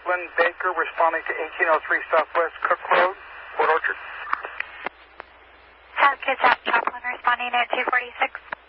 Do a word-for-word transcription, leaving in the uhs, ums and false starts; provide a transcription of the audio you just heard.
Chaplain Baker responding to eighteen oh three Southwest Cook Road, Port Orchard. South Kitsap Chaplain responding at two forty-six.